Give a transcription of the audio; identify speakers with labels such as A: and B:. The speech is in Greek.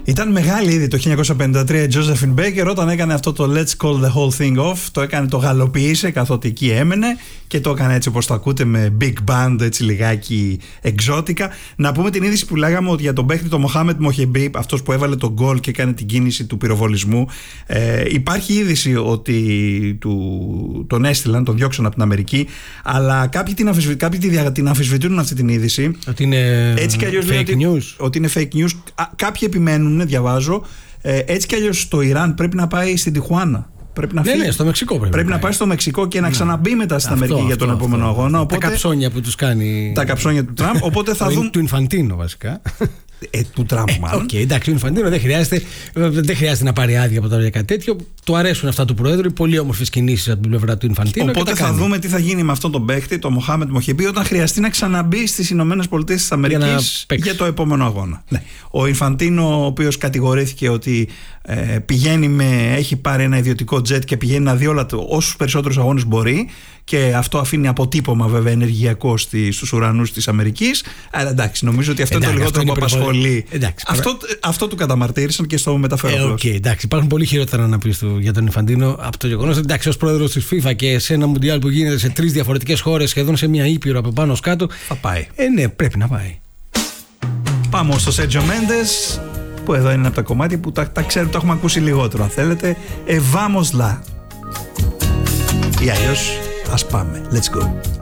A: Ήταν μεγάλη ήδη το 1953 η Josephine Baker όταν έκανε αυτό το Let's Call the Whole Thing Off. Το έκανε, το γαλοποίησε καθότι εκεί έμενε και το έκανε έτσι όπως το ακούτε, με big band, έτσι λιγάκι εξώτικα. Να πούμε την είδηση που λέγαμε ότι για τον παίχτη το Μοχάμετ Μοχεμπίπ, αυτός που έβαλε τον γκολ και έκανε την κίνηση του πυροβολισμού, υπάρχει είδηση ότι τον έστειλαν, τον διώξαν από την Αμερική, αλλά κάποιοι την αμφισβητούν αυτή την είδηση. Ότι είναι έτσι fake news. Ότι είναι fake news. Κάποιοι επιμένουν, διαβάζω. Έτσι κι αλλιώς το Ιράν πρέπει να πάει στην Τιχουάνα. Πρέπει να φύγει. Στο Μεξικό πρέπει να πάει στο Μεξικό και να ξαναμπεί μετά στην Αμερική για τον επόμενο αγώνα. Οπότε,
B: τα καψόνια που τους κάνει.
A: Τα καψόνια του Τραμπ. Οπότε θα δούμε.
B: Του Ινφαντίνο βασικά.
A: Του Τραμπ μάλλον.
B: Εντάξει, ο Ινφαντίνο δεν χρειάζεται να πάρει άδεια από τώρα για κάτι τέτοιο. Του αρέσουν αυτά του Προέδρου. Πολύ όμορφες κινήσεις από την πλευρά του Ινφαντίνο.
A: Οπότε θα δούμε τι θα γίνει με αυτόν τον παίχτη, τον Μοχάμετ Μοχεμπί, όταν χρειαστεί να ξαναμπεί στις ΗΠΑ για το επόμενο αγώνα. Ναι. Ο Ινφαντίνο, ο οποίος κατηγορήθηκε ότι έχει πάρει ένα ιδιωτικό τζετ και πηγαίνει να δει όσους περισσότερους αγώνες μπορεί. Και αυτό αφήνει αποτύπωμα βέβαια ενεργειακό στους ουρανούς της Αμερικής. Αλλά εντάξει, νομίζω ότι αυτό είναι το λιγότερο που απασχολεί. Αυτό του καταμαρτύρησαν και στο μεταφέρω.
B: Εντάξει, υπάρχουν πολύ χειρότερα να πεις για τον Ινφαντίνο από το γεγονός ότι ως πρόεδρος της FIFA και σε ένα μουντιάλ που γίνεται σε 3 διαφορετικές χώρες, σχεδόν σε μια ήπειρο από πάνω ως κάτω.
A: Θα πάει.
B: Ναι, πρέπει να πάει.
A: Πάμε στο Σέρτζιο Μέντες, που εδώ είναι από τα κομμάτια που τα ξέρετε, το έχουμε ακούσει λιγότερο αν θέλετε. Vamos la. Ή αλλιώς, ας πάμε. Let's go.